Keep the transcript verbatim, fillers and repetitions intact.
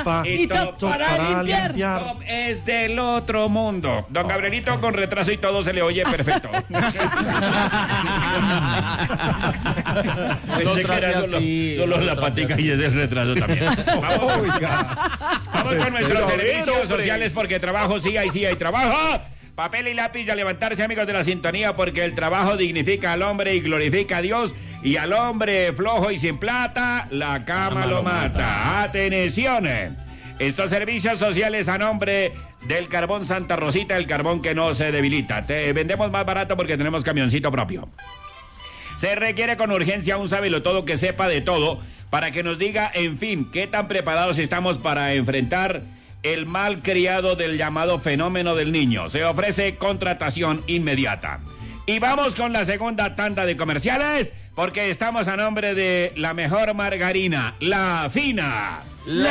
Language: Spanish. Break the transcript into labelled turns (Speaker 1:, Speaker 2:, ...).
Speaker 1: sopa
Speaker 2: y top para limpiar.
Speaker 1: Top es del otro mundo. Don Gabrielito con retraso y todo se le oye perfecto. Pensé que era solo,
Speaker 3: así,
Speaker 1: solo
Speaker 3: lo
Speaker 1: la
Speaker 3: trate
Speaker 1: patica
Speaker 3: así.
Speaker 1: y es el retraso también. Vamos,
Speaker 4: Oiga.
Speaker 1: vamos con nuestros
Speaker 4: Pero,
Speaker 1: servicios
Speaker 4: hombre.
Speaker 1: sociales porque trabajo sí hay, sí hay trabajo. Papel y lápiz y a levantarse, amigos de la sintonía, porque el trabajo dignifica al hombre y glorifica a Dios. Y al hombre flojo y sin plata, la cama lo mata. Atención. Estos servicios sociales a nombre del Carbón Santa Rosita, el carbón que no se debilita. Te vendemos más barato porque tenemos camioncito propio. Se requiere con urgencia un sabelotodo que sepa de todo para que nos diga, en fin, qué tan preparados estamos para enfrentar el mal criado del llamado fenómeno del niño. Se ofrece contratación inmediata. Y vamos con la segunda tanda de comerciales porque estamos a nombre de la mejor margarina, La Fina.